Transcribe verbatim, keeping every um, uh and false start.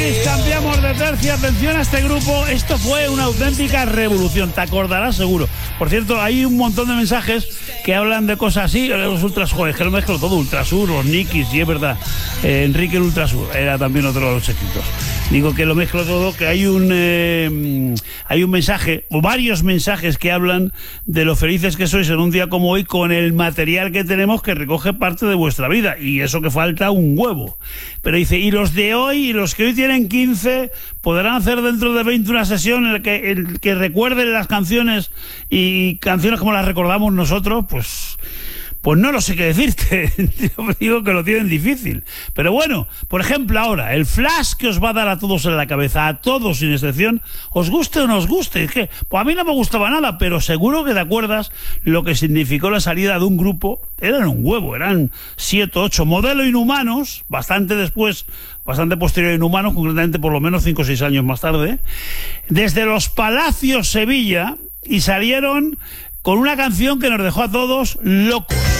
Luis, cambiamos de tercio. Atención a este grupo. Esto fue una auténtica revolución. Te acordarás seguro. Por cierto, hay un montón de mensajes que hablan de cosas así. Los Ultras, joder, que lo mezclo todo. Ultrasur, los Nikis, y es verdad. Eh, Enrique el Ultrasur era también otro de los escritos. Digo que lo mezclo todo, que hay un eh, hay un mensaje, o varios mensajes que hablan de lo felices que sois en un día como hoy con el material que tenemos que recoge parte de vuestra vida. Y eso que falta un huevo. Pero dice, y los de hoy, y los que hoy tienen quince, podrán hacer dentro de veinte una sesión en la que, el que recuerden las canciones y canciones como las recordamos nosotros, pues... Pues no lo sé qué decirte. Yo digo que lo tienen difícil. Pero bueno, por ejemplo ahora, el flash que os va a dar a todos en la cabeza, a todos sin excepción, os guste o no os guste. Es que, pues a mí no me gustaba nada, pero seguro que te acuerdas lo que significó la salida de un grupo. Eran un huevo, eran siete, ocho, modelo Inhumanos, bastante después, bastante posterior a Inhumanos, concretamente por lo menos cinco o seis años más tarde, desde Los Palacios, Sevilla, y salieron con una canción que nos dejó a todos locos.